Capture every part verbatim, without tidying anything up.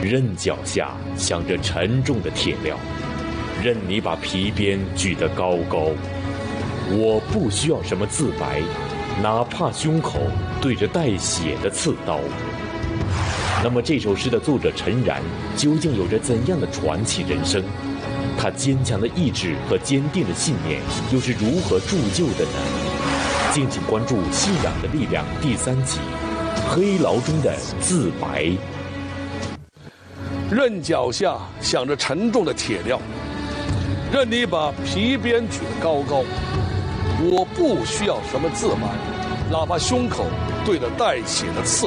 刃脚下镶着沉重的铁镣，任你把皮鞭举得高高。我不需要什么自白，哪怕胸口对着带血的刺刀。那么这首诗的作者陈然究竟有着怎样的传奇人生？他坚强的意志和坚定的信念又是如何铸就的呢？敬请关注《信仰的力量》第三集《黑牢中的自白》。 刃脚下镶着沉重的铁镣，任你把皮鞭举得高高。我不需要什么自白，哪怕胸口对着带血的刺刀。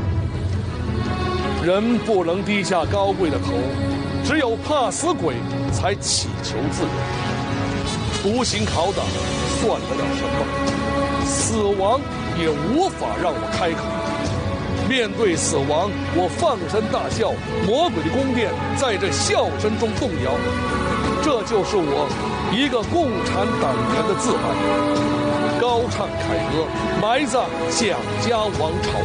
人不能低下高贵的头，只有怕死鬼才祈求自由。独行拷打算得了什么？死亡也无法让我开口。面对死亡，我放声大笑，魔鬼的宫殿在这笑声中动摇。这就是我一个共产党员的自白，高唱凯歌，埋葬蒋家王朝。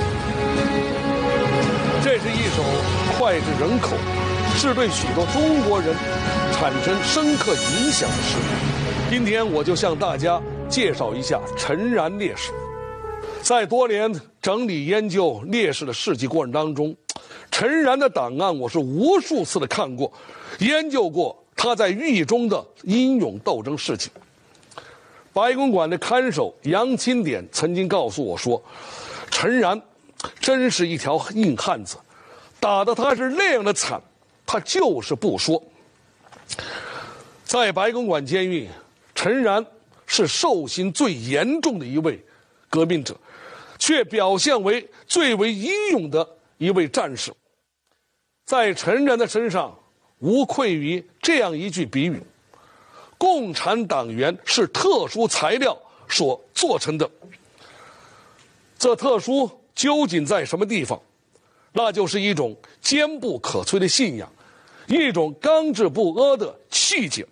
这是一首脍炙人口，是对许多中国人产生深刻影响的诗。今天我就向大家介绍一下陈然烈士。在多年整理研究烈士的事迹过程当中，陈然的档案我是无数次的看过、研究过他在狱中的英勇斗争事迹。白公馆的看守杨钦典曾经告诉我说，陈然真是一条硬汉子，打得他是那样的惨，他就是不说。在白公馆监狱，陈然是受刑最严重的一位革命者，却表现为最为英勇的一位战士。在陈然的身上无愧于这样一句比喻：共产党员是特殊材料所做成的。这特殊究竟在什么地方？那就是一种坚不可摧的信仰，一种刚直不阿的气节。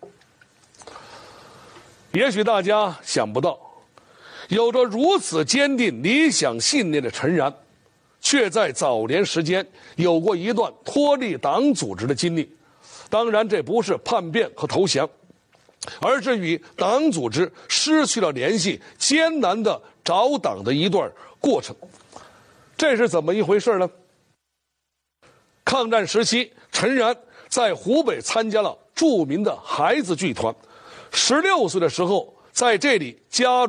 也许大家想不到，有着如此坚定理想信念的陈然，却在早年时间有过一段脱离党组织的经历。当然，这不是叛变和投降，而是与党组织失去了联系，艰难的找党的一段过程。这是怎么一回事呢？抗战时期，陈然在湖北参加了著名的孩子剧团，十六岁的时候在这里加入